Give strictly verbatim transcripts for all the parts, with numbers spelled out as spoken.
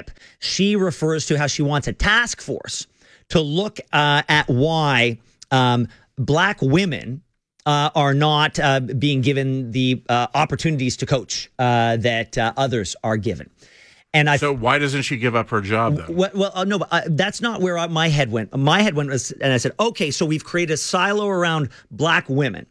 clip, she refers to how she wants a task force to look uh, at why um, black women uh, are not uh, being given the uh, opportunities to coach uh, that uh, others are given. And I, so why doesn't she give up her job then? Well, well uh, no, but uh, that's not where I, my head went. My head went, was, and I said, okay, so we've created a silo around black women.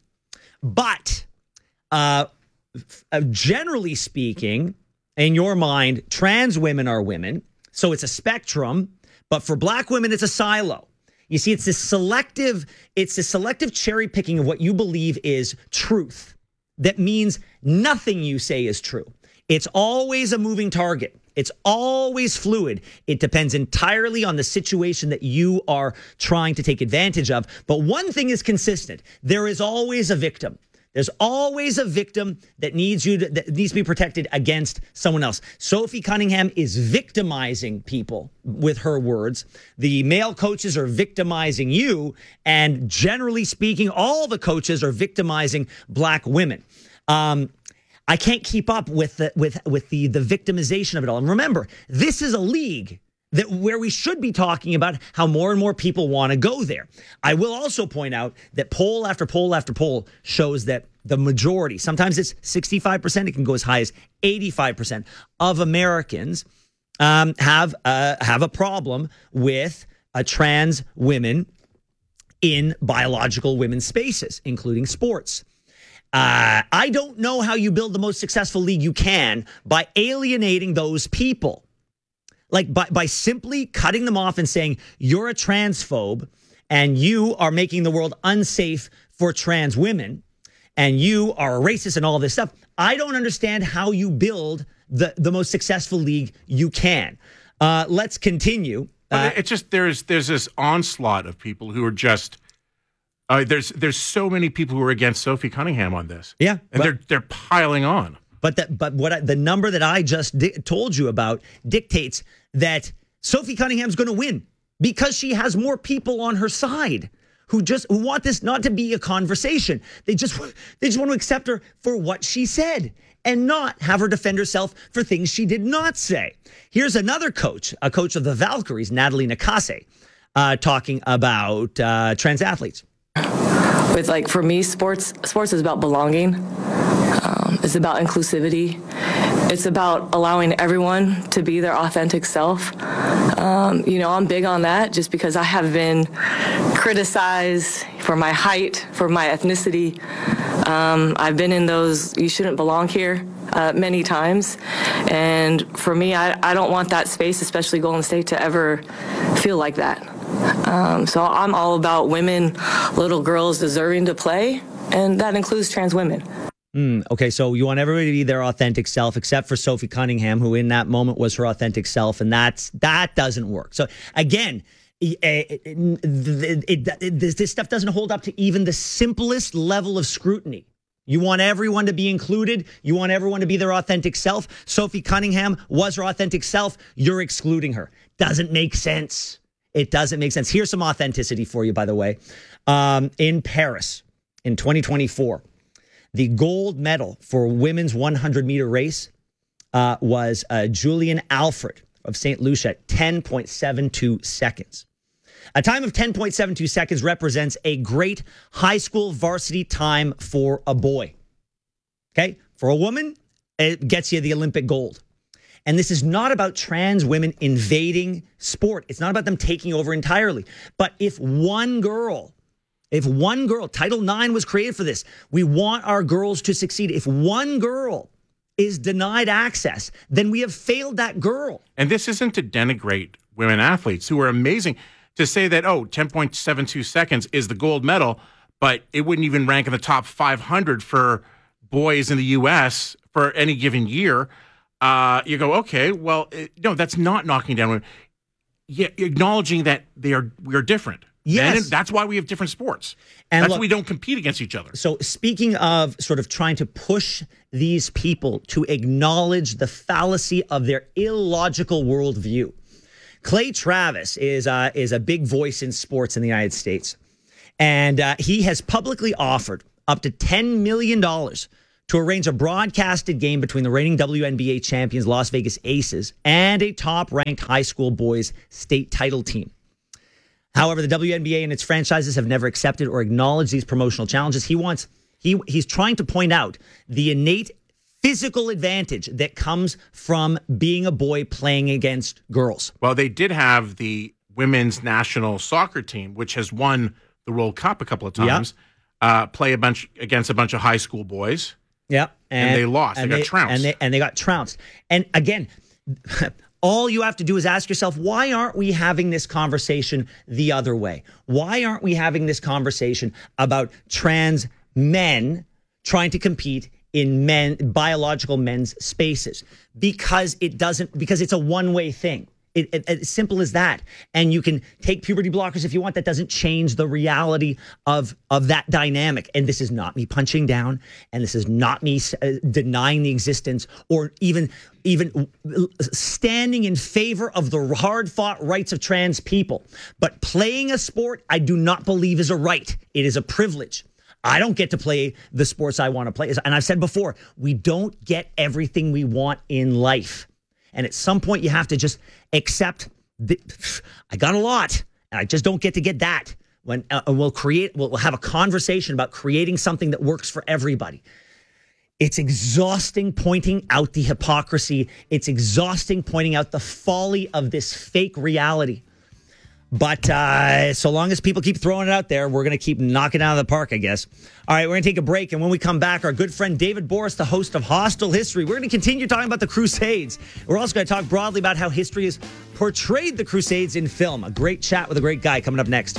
But uh, uh, generally speaking, in your mind, trans women are women. So it's a spectrum. But for black women, it's a silo. You see, it's this selective, it's this selective cherry picking of what you believe is truth. That means nothing you say is true. It's always a moving target. It's always fluid. It depends entirely on the situation that you are trying to take advantage of. But one thing is consistent. There is always a victim. There's always a victim that needs you to, that needs to be protected against someone else. Sophie Cunningham is victimizing people with her words. The male coaches are victimizing you. And generally speaking, all the coaches are victimizing black women. Um, I can't keep up with the, with with the the victimization of it all. And remember, this is a league that where we should be talking about how more and more people want to go there. I will also point out that poll after poll after poll shows that the majority, sometimes it's sixty-five percent, it can go as high as eighty-five percent of Americans um, have uh, have a problem with uh, trans women in biological women's spaces, including sports. Uh, I don't know how you build the most successful league you can by alienating those people. Like by, by simply cutting them off and saying, you're a transphobe and you are making the world unsafe for trans women and you are a racist and all this stuff. I don't understand how you build the, the most successful league you can. Uh, let's continue. Uh, it's just there's there's this onslaught of people who are just Uh, there's there's so many people who are against Sophie Cunningham on this. Yeah, and but, they're they're piling on. But that but what I, the number that I just di- told you about dictates that Sophie Cunningham's going to win because she has more people on her side who just who want this not to be a conversation. They just they just want to accept her for what she said and not have her defend herself for things she did not say. Here's another coach, a coach of the Valkyries, Natalie Nakase, uh, talking about uh, trans athletes. With like for me, sports sports is about belonging. Um, it's about inclusivity. It's about allowing everyone to be their authentic self. Um, you know, I'm big on that just because I have been criticized for my height, for my ethnicity. Um, I've been in those you shouldn't belong here uh, many times. And for me, I, I don't want that space, especially Golden State, to ever feel like that. Um, so I'm all about women, little girls deserving to play, and that includes trans women. Mm, okay, so you want everybody to be their authentic self, except for Sophie Cunningham, who in that moment was her authentic self, and that's that doesn't work. So again, it, it, it, it, this, this stuff doesn't hold up to even the simplest level of scrutiny. You want everyone to be included. You want everyone to be their authentic self. Sophie Cunningham was her authentic self. You're excluding her. Doesn't make sense. It doesn't make sense. Here's some authenticity for you, by the way. Um, in Paris in twenty twenty-four, the gold medal for women's one hundred meter race uh, was uh, Julian Alfred of Saint Lucia at ten point seven two seconds. A time of ten point seven two seconds represents a great high school varsity time for a boy. Okay? For a woman, it gets you the Olympic gold. And this is not about trans women invading sport. It's not about them taking over entirely. But if one girl, if one girl, Title nine was created for this. We want our girls to succeed. If one girl is denied access, then we have failed that girl. And this isn't to denigrate women athletes who are amazing. To say that, oh, ten point seven two seconds is the gold medal, but it wouldn't even rank in the top five hundred for boys in the U S for any given year. Uh, you go, okay, well, it, no, that's not knocking down women. Yeah, acknowledging that they are we are different. Yes. And that's why we have different sports. And that's look, why we don't compete against each other. So speaking of sort of trying to push these people to acknowledge the fallacy of their illogical worldview, Clay Travis is uh, is a big voice in sports in the United States. And uh, he has publicly offered up to ten million dollars to arrange a broadcasted game between the reigning W N B A champions Las Vegas Aces and a top-ranked high school boys state title team. However, the W N B A and its franchises have never accepted or acknowledged these promotional challenges. He wants he he's trying to point out the innate physical advantage that comes from being a boy playing against girls. Well, they did have the women's national soccer team, which has won the World Cup a couple of times, yeah. uh, play a bunch against a bunch of high school boys. Yeah, and, and they lost. And they, they got trounced. And they and they got trounced. And again, all you have to do is ask yourself, why aren't we having this conversation the other way? Why aren't we having this conversation about trans men trying to compete in men biological men's spaces? Because it doesn't. Because it's a one-way thing. It, it, it's simple as that. And you can take puberty blockers if you want. That doesn't change the reality of, of that dynamic. And this is not me punching down. And this is not me uh, denying the existence or even, even standing in favor of the hard-fought rights of trans people. But playing a sport, I do not believe is a right. It is a privilege. I don't get to play the sports I want to play. And I've said before, we don't get everything we want in life. And at some point, you have to just accept that I got a lot, and I just don't get to get that. When uh, we'll create, we'll have a conversation about creating something that works for everybody. It's exhausting pointing out the hypocrisy. It's exhausting pointing out the folly of this fake reality. But uh, so long as people keep throwing it out there, we're going to keep knocking it out of the park, I guess. All right, we're going to take a break. And when we come back, our good friend David Boris, the host of Hostile History, we're going to continue talking about the Crusades. We're also going to talk broadly about how history has portrayed the Crusades in film. A great chat with a great guy coming up next.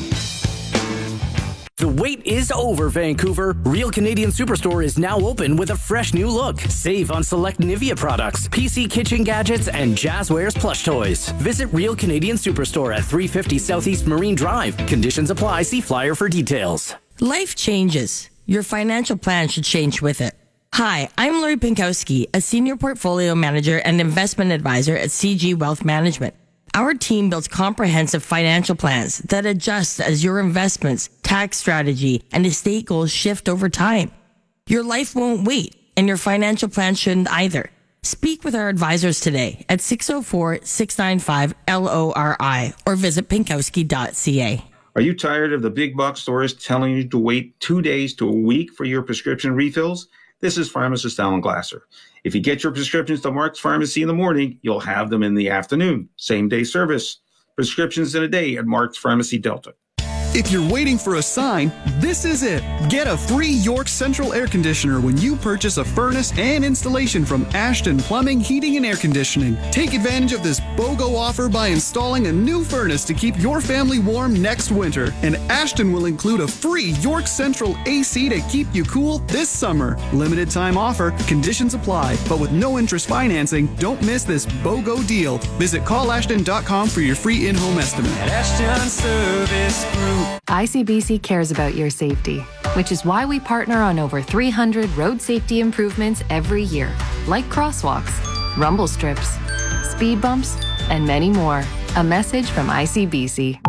The wait is over, Vancouver. Real Canadian Superstore is now open with a fresh new look. Save on select Nivea products, P C kitchen gadgets, and Jazzwares plush toys. Visit Real Canadian Superstore at three fifty Southeast Marine Drive. Conditions apply. See flyer for details. Life changes. Your financial plan should change with it. Hi, I'm Lori Pinkowski, a senior portfolio manager and investment advisor at C G Wealth Management. Our team builds comprehensive financial plans that adjust as your investments, tax strategy, and estate goals shift over time. Your life won't wait, and your financial plan shouldn't either. Speak with our advisors today at six oh four, six nine five, L O R I or visit pinkowski dot c a. Are you tired of the big box stores telling you to wait two days to a week for your prescription refills? This is pharmacist Alan Glasser. If you get your prescriptions to Mark's Pharmacy in the morning, you'll have them in the afternoon. Same day service. Prescriptions in a day at Mark's Pharmacy Delta. If you're waiting for a sign, this is it. Get a free York Central air conditioner when you purchase a furnace and installation from Ashton Plumbing, Heating, and Air Conditioning. Take advantage of this BOGO offer by installing a new furnace to keep your family warm next winter. And Ashton will include a free York Central A C to keep you cool this summer. Limited time offer, conditions apply, but with no interest financing, don't miss this BOGO deal. Visit call ashton dot com for your free in-home estimate. At Ashton Service Group. I C B C cares about your safety, which is why we partner on over three hundred road safety improvements every year, like crosswalks, rumble strips, speed bumps, and many more. A message from I C B C.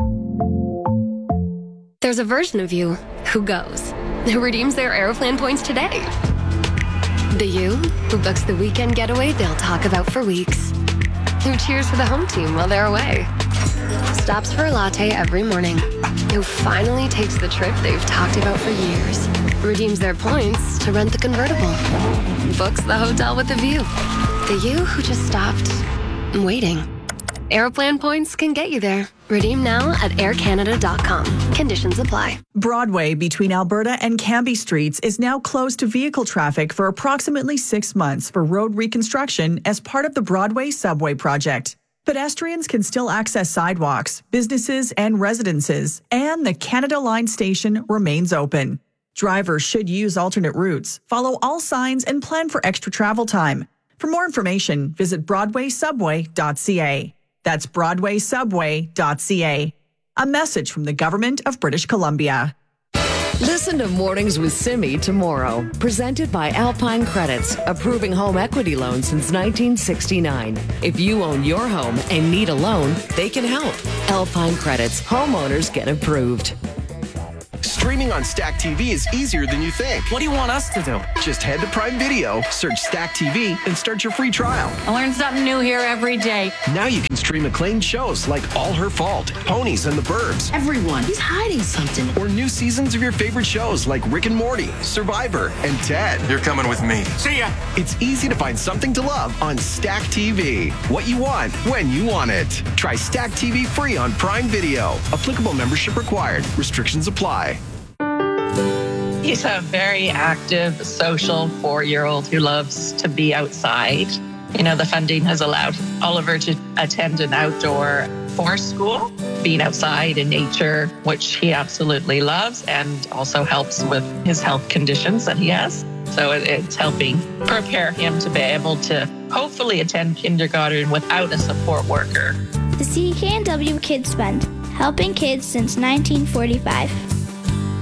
There's a version of you who goes, who redeems their Aeroplan points today. The you who books the weekend getaway they'll talk about for weeks. Who cheers for the home team while they're away. Stops for a latte every morning. Who finally takes the trip they've talked about for years. Redeems their points to rent the convertible. Books the hotel with a view. The you who just stopped waiting. Aeroplan points can get you there. Redeem now at air canada dot com. Conditions apply. Broadway between Alberta and Cambie Streets is now closed to vehicle traffic for approximately six months for road reconstruction as part of the Broadway subway project. Pedestrians can still access sidewalks, businesses, and residences, and the Canada Line station remains open. Drivers should use alternate routes, follow all signs, and plan for extra travel time. For more information, visit broadway subway dot c a. That's broadway subway dot c a. A message from the Government of British Columbia. Listen to Mornings with Simi tomorrow, presented by Alpine Credits, approving home equity loans since nineteen sixty-nine. If you own your home and need a loan, they can help. Alpine Credits, homeowners get approved. Streaming on Stack T V is easier than you think. What do you want us to do? Just head to Prime Video, search Stack T V, and start your free trial. I learn something new here every day. Now you can stream acclaimed shows like All Her Fault, Ponies and the Burbs. Everyone, he's hiding something. Or new seasons of your favorite shows like Rick and Morty, Survivor, and Ted. You're coming with me. See ya. It's easy to find something to love on Stack T V. What you want, when you want it. Try Stack T V free on Prime Video. Applicable membership required. Restrictions apply. He's a very active, social four-year-old who loves to be outside. You know, the funding has allowed Oliver to attend an outdoor forest school, being outside in nature, which he absolutely loves, and also helps with his health conditions that he has. So it, it's helping prepare him to be able to hopefully attend kindergarten without a support worker. The C K N W Kids Fund, helping kids since nineteen forty-five.